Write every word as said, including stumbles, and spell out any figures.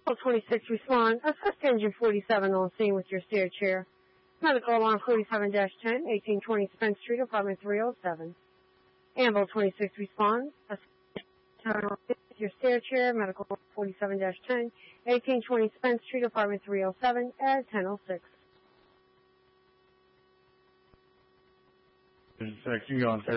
twenty-six respond. Assist engine forty-seven on scene with your stair chair. Medical alarm forty-seven dash ten, eighteen twenty Spence Street, apartment three oh seven. Ambo twenty-six respond. Assist with your stair chair. Medical forty-seven dash ten, eighteen twenty Spence Street, apartment three oh seven at ten oh six. Keep going, sir.